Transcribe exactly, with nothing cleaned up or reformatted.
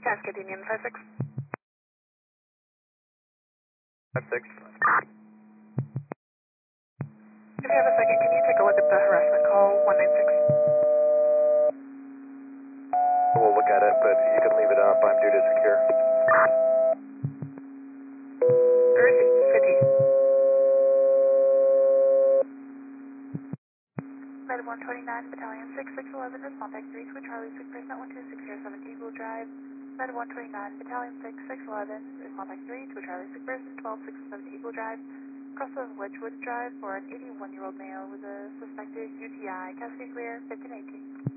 Cascade Union five six. five six. If you have a second, can you take a look at the harassment call one nine six? We'll look at it, but you can leave it up. I'm due to secure. fifty. Med one twenty-nine, Battalion six six eleven, respond back three to Charlie six percent one two six zero seven Eagle Drive. Med one twenty-nine, Battalion six six eleven, respond back three to Charlie six percent twelve six seven Eagle Drive. Cross of Wedgewood Drive for an eighty-one-year-old male with a suspected U T I. Cascade clear, fifteen eighteen.